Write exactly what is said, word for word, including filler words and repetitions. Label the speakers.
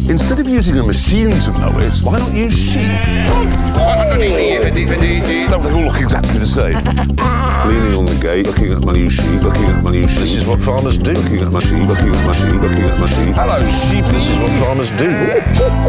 Speaker 1: Instead of using a machine to mow it, why not use sheep? No, they all look exactly the same. Leaning on the gate, looking at my new sheep, looking at my new sheep. This is what farmers do. Looking at my sheep, looking at my sheep, looking at my sheep. Hello, sheep. This is what farmers do.